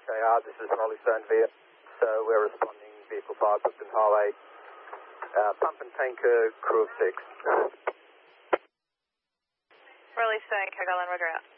KR, this is Rolling Stone via. So we're responding, vehicle 5, Brooklyn Highway, pump and tanker, crew of 6. Rolling Stone, Carolyn, roger out.